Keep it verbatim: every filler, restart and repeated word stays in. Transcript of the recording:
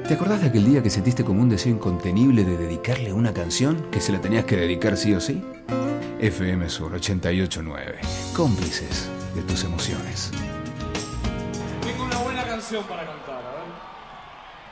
¿Te acordás de aquel día que sentiste como un deseo incontenible de dedicarle una canción que se la tenías que dedicar sí o sí? F M Sur ochenta y ocho punto nueve, cómplices de tus emociones. Tengo una buena canción para cantar, a ver.